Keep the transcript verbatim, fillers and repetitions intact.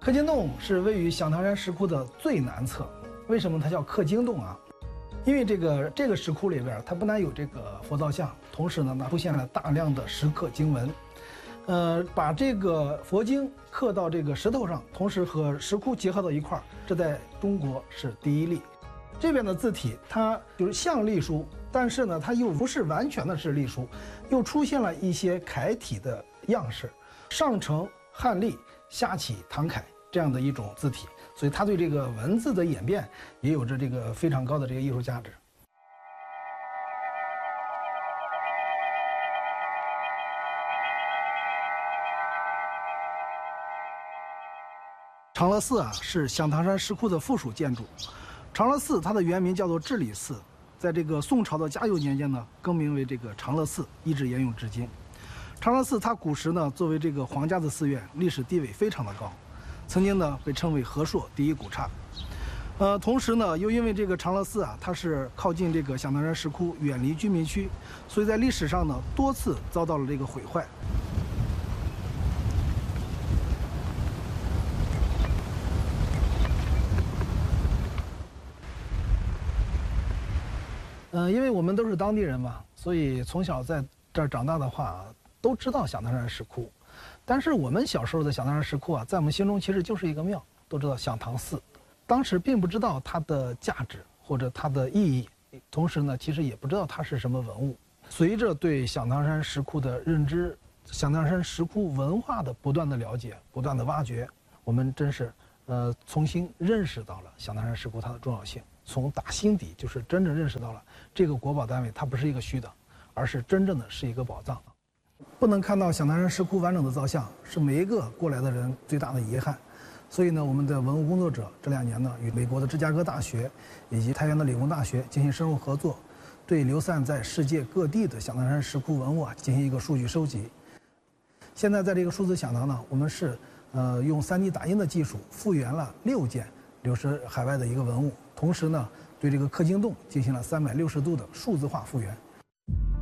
克金洞是位于响堂山石窟的最南侧，为什么它叫克金洞啊？因为这个这个石窟里边，它不但有这个佛造像，同时呢，它出现了大量的石刻经文，呃，把这个佛经刻到这个石头上，同时和石窟结合到一块儿，这在中国是第一例。这边的字体它就是像隶书，但是呢，它又不是完全的是隶书，又出现了一些楷体的样式，上承汉隶，下启唐楷这样的一种字体。所以它对这个文字的演变也有着这个非常高的这个艺术价值。长乐寺啊，是响堂山石窟的附属建筑。长乐寺它的原名叫做智礼寺，在这个宋朝的嘉佑年间呢，更名为这个长乐寺，一直沿用至今。长乐寺它古时呢，作为这个皇家的寺院，历史地位非常的高。曾经呢被称为和硕第一古刹，呃，同时呢又因为这个长乐寺啊，它是靠近这个响堂山石窟，远离居民区，所以在历史上呢多次遭到了这个毁坏。呃，因为我们都是当地人嘛，所以从小在这儿长大的话，都知道响堂山石窟。但是我们小时候的响堂山石窟啊，在我们心中其实就是一个庙，都知道响堂寺，当时并不知道它的价值或者它的意义，同时呢，其实也不知道它是什么文物。随着对响堂山石窟的认知，响堂山石窟文化的不断的了解、不断的挖掘，我们真是呃重新认识到了响堂山石窟它的重要性，从打心底就是真正认识到了这个国宝单位它不是一个虚的，而是真正的是一个宝藏。不能看到响堂山石窟完整的造像，是每一个过来的人最大的遗憾。所以呢，我们的文物工作者这两年呢，与美国的芝加哥大学以及太原的理工大学进行深入合作，对流散在世界各地的响堂山石窟文物啊进行一个数据收集。现在在这个数字响堂呢，我们是呃用 三 D 打印的技术复原了六件流失海外的一个文物，同时呢，对这个克金洞进行了三百六十度的数字化复原。